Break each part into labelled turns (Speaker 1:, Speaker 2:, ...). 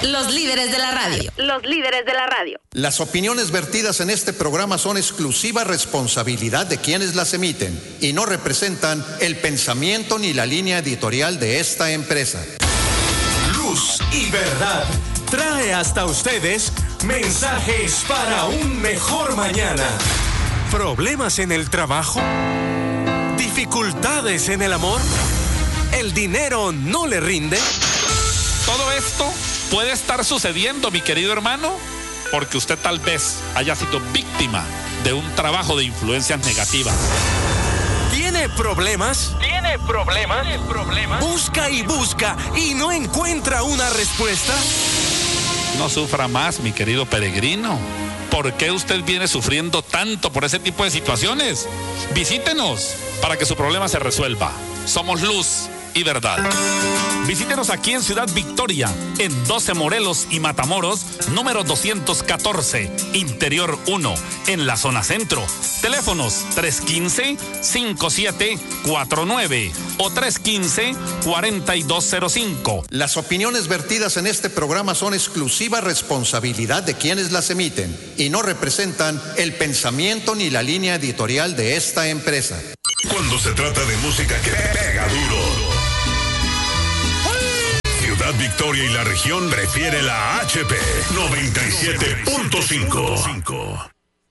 Speaker 1: Los líderes de la radio.
Speaker 2: Los líderes de la radio.
Speaker 3: Las opiniones vertidas en este programa son exclusiva responsabilidad de quienes las emiten y no representan el pensamiento ni la línea editorial de esta empresa.
Speaker 4: Luz y Verdad trae hasta ustedes mensajes para un mejor mañana. ¿Problemas en el trabajo? ¿Dificultades en el amor? ¿El dinero no le rinde?
Speaker 5: Todo esto puede estar sucediendo, mi querido hermano, porque usted tal vez haya sido víctima de un trabajo de influencias negativas.
Speaker 4: ¿Tiene problemas? ¿Tiene problemas? Busca y busca y no encuentra una respuesta.
Speaker 5: No sufra más, mi querido peregrino. ¿Por qué usted viene sufriendo tanto por ese tipo de situaciones? Visítenos para que su problema se resuelva. Somos Luz y Verdad. Visítenos aquí en Ciudad Victoria, en 12 Morelos y Matamoros, número 214, Interior 1, en la zona centro. Teléfonos 315-5749 o 315-4205.
Speaker 3: Las opiniones vertidas en este programa son exclusiva responsabilidad de quienes las emiten y no representan el pensamiento ni la línea editorial de esta empresa.
Speaker 6: Cuando se trata de música que pega duro, Ciudad Victoria y la región prefiere la HP 97.5.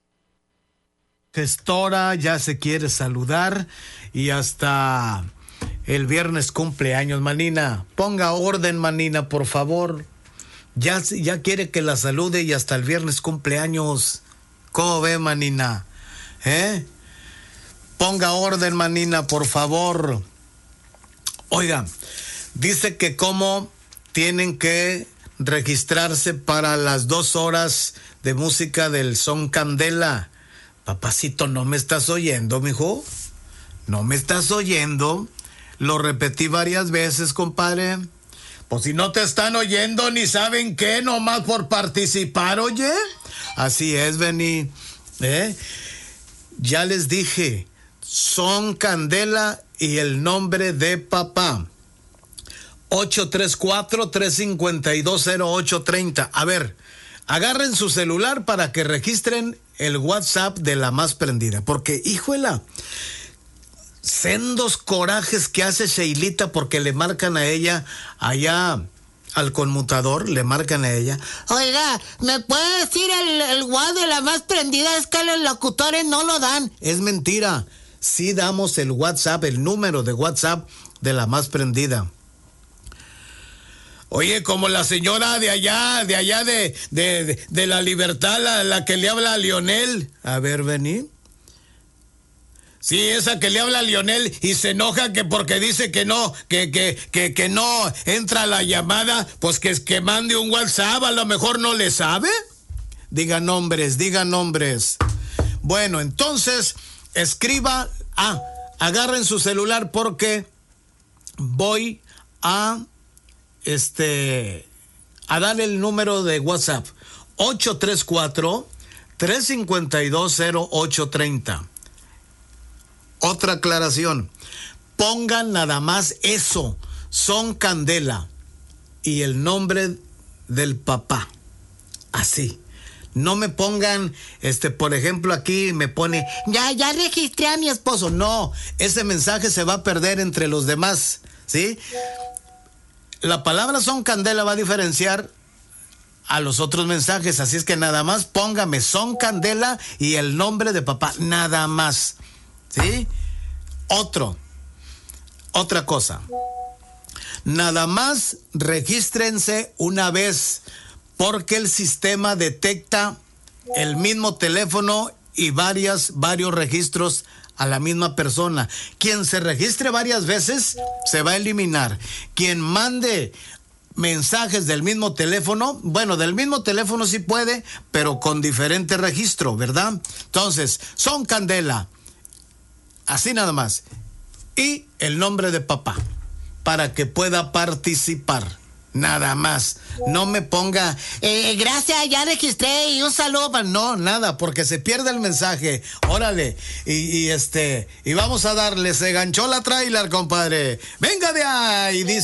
Speaker 7: Gestora ya se quiere saludar y hasta el viernes cumpleaños, manina. Ponga orden, manina, por favor. Ya quiere que la salude y hasta el viernes cumpleaños. ¿Cómo ve, manina? Ponga orden, manina, por favor. Oiga, dice que cómo tienen que registrarse para las 2 horas de música del Son Candela. Papacito, ¿no me estás oyendo, mijo? ¿No me estás oyendo? Lo repetí varias veces, compadre. Pues si no te están oyendo ni saben qué, nomás por participar, oye. Así es, Beni. Ya les dije, Son Candela y el nombre de papá. 834-352-0830. A ver, agarren su celular para que registren el WhatsApp de la más prendida. Porque, híjola, sendos corajes que hace Sheilita porque le marcan a ella allá al conmutador, le marcan a ella.
Speaker 8: Oiga, ¿me puede decir el WhatsApp de la más prendida? Es que los locutores no lo dan.
Speaker 7: Es mentira. Sí damos el WhatsApp, el número de WhatsApp de la más prendida. Oye, como la señora de allá de la Libertad, la que le habla a Lionel. A ver, vení. Sí, esa que le habla a Lionel y se enoja que porque dice que no entra la llamada, pues que mande un WhatsApp, a lo mejor no le sabe. Digan nombres. Bueno, entonces, agarren su celular porque voy a darle el número de WhatsApp 834-352-0830. Otra aclaración, pongan nada más eso, Son Candela y el nombre del papá, así. No me pongan, por ejemplo, aquí me pone, ya registré a mi esposo. No, ese mensaje se va a perder entre los demás, ¿sí? La palabra Son Candela va a diferenciar a los otros mensajes, así es que nada más póngame Son Candela y el nombre de papá, nada más, ¿sí? Otra cosa, nada más regístrense una vez, porque el sistema detecta el mismo teléfono y varios registros a la misma persona. Quien se registre varias veces se va a eliminar. Quien mande mensajes del mismo teléfono, bueno, del mismo teléfono sí puede, pero con diferente registro, ¿verdad? Entonces, Son Candela, así nada más, y el nombre de papá, para que pueda participar. Nada más. No me ponga
Speaker 8: gracias, ya registré y un saludo.
Speaker 7: No, nada, porque se pierde el mensaje. Órale. Y vamos a darle. Se ganchó la trailer, compadre. Venga de ahí, dice.